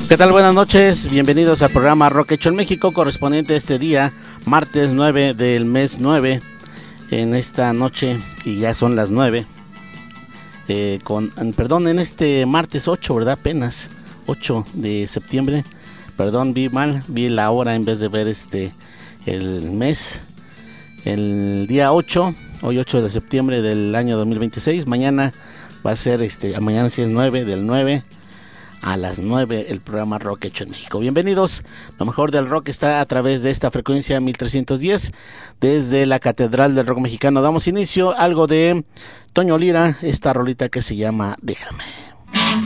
¿Qué tal? Buenas noches, bienvenidos al programa Rock Hecho en México, correspondiente a este día, martes 9 del mes 9, en esta noche, y ya son las 9, en este martes 8, ¿verdad? Apenas 8 de septiembre, perdón, vi mal, vi la hora en vez de ver el mes, el día 8, hoy 8 de septiembre del año 2026, mañana va a ser, mañana sí es 9 del 9, a las 9 el programa Rock Hecho en México. Bienvenidos, lo mejor del rock está a través de esta frecuencia 1310 desde la Catedral del Rock Mexicano. Damos inicio algo de Toño Lira, esta rolita que se llama Déjame.